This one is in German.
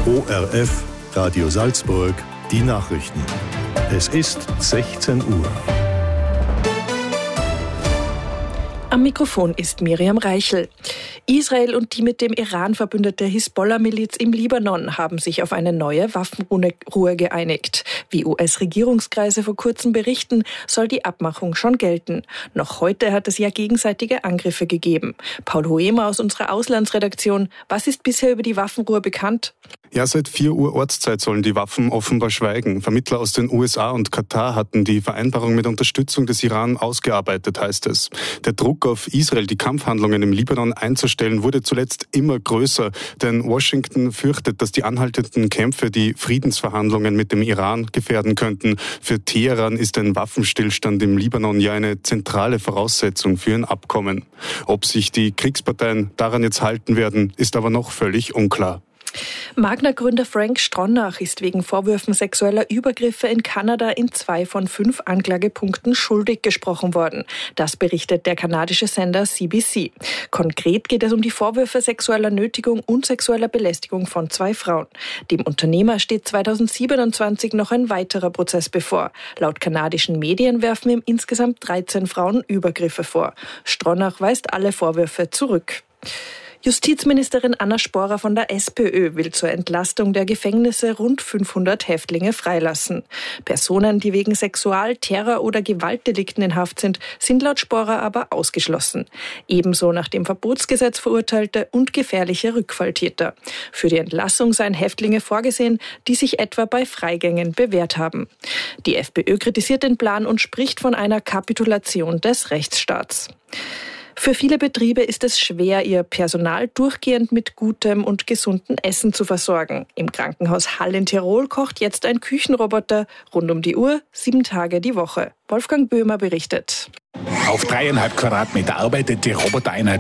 ORF, Radio Salzburg, die Nachrichten. Es ist 16 Uhr. Am Mikrofon ist Miriam Reichel. Israel und die mit dem Iran verbündete Hisbollah-Miliz im Libanon haben sich auf eine neue Waffenruhe geeinigt. Wie US-Regierungskreise vor kurzem berichten, soll die Abmachung schon gelten. Noch heute hat es ja gegenseitige Angriffe gegeben. Paul Hoemer aus unserer Auslandsredaktion, was ist bisher über die Waffenruhe bekannt? Ja, seit 4 Uhr Ortszeit sollen die Waffen offenbar schweigen. Vermittler aus den USA und Katar hatten die Vereinbarung mit Unterstützung des Iran ausgearbeitet, heißt es. Der Druck auf Israel, die Kampfhandlungen im Libanon einzustellen, wurde zuletzt immer größer. Denn Washington fürchtet, dass die anhaltenden Kämpfe die Friedensverhandlungen mit dem Iran gefährden könnten. Für Teheran ist ein Waffenstillstand im Libanon ja eine zentrale Voraussetzung für ein Abkommen. Ob sich die Kriegsparteien daran jetzt halten werden, ist aber noch völlig unklar. Magna-Gründer Frank Stronach ist wegen Vorwürfen sexueller Übergriffe in Kanada in 2 von 5 Anklagepunkten schuldig gesprochen worden. Das berichtet der kanadische Sender CBC. Konkret geht es um die Vorwürfe sexueller Nötigung und sexueller Belästigung von 2 Frauen. Dem Unternehmer steht 2027 noch ein weiterer Prozess bevor. Laut kanadischen Medien werfen ihm insgesamt 13 Frauen Übergriffe vor. Stronach weist alle Vorwürfe zurück. Justizministerin Anna Sporer von der SPÖ will zur Entlastung der Gefängnisse rund 500 Häftlinge freilassen. Personen, die wegen Sexual-, Terror- oder Gewaltdelikten in Haft sind, sind laut Sporer aber ausgeschlossen. Ebenso nach dem Verbotsgesetz verurteilte und gefährliche Rückfalltäter. Für die Entlassung seien Häftlinge vorgesehen, die sich etwa bei Freigängen bewährt haben. Die FPÖ kritisiert den Plan und spricht von einer Kapitulation des Rechtsstaats. Für viele Betriebe ist es schwer, ihr Personal durchgehend mit gutem und gesundem Essen zu versorgen. Im Krankenhaus Hall in Tirol kocht jetzt ein Küchenroboter rund um die Uhr, 7 Tage die Woche. Wolfgang Böhmer berichtet. Auf 3,5 Quadratmeter arbeitet die Robotereinheit